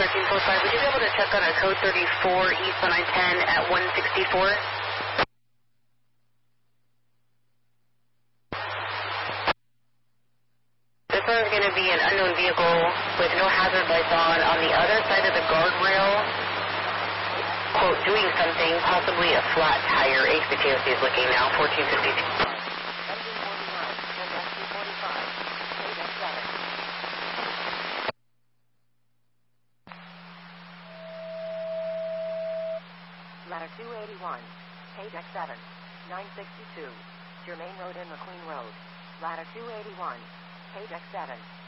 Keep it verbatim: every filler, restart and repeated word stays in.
thirteen forty-five, would you be able to check on a code thirty-four East one nine ten at one sixty-four? This one's going to be an unknown vehicle with no hazard lights on on the other side of the guardrail, quote, doing something, possibly a flat tire. H B T O C is looking now, fourteen fifty-two. Ladder two eighty-one, page X seven, nine sixty-two, Germain Road and McQueen Road. Ladder two eighty-one, page X seven.